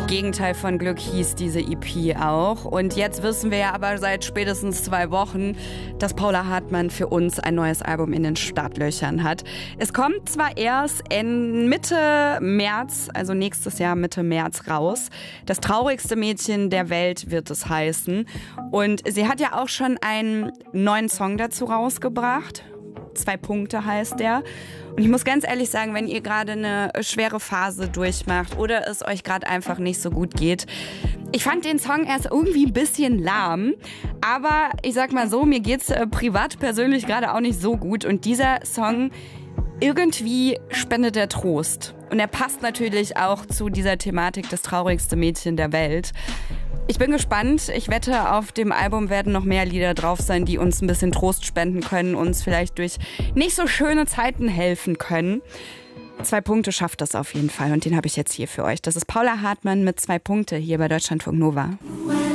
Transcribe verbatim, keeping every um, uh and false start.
Gegenteil von Glück hieß diese E P auch. Und jetzt wissen wir ja aber seit spätestens zwei Wochen, dass Paula Hartmann für uns ein neues Album in den Startlöchern hat. Es kommt zwar erst in Mitte März, also nächstes Jahr Mitte März raus. Das traurigste Mädchen der Welt wird es heißen. Und sie hat ja auch schon einen neuen Song dazu rausgebracht. Zwei Punkte heißt der. Und ich muss ganz ehrlich sagen, wenn ihr gerade eine schwere Phase durchmacht oder es euch gerade einfach nicht so gut geht, ich fand den Song erst irgendwie ein bisschen lahm, aber ich sag mal so, mir geht's äh, privat persönlich gerade auch nicht so gut und dieser Song irgendwie spendet der Trost. Und er passt natürlich auch zu dieser Thematik, das traurigste Mädchen der Welt. Ich bin gespannt. Ich wette, auf dem Album werden noch mehr Lieder drauf sein, die uns ein bisschen Trost spenden können, uns vielleicht durch nicht so schöne Zeiten helfen können. Zwei Punkte schafft das auf jeden Fall und den habe ich jetzt hier für euch. Das ist Paula Hartmann mit zwei Punkte hier bei Deutschlandfunk Nova.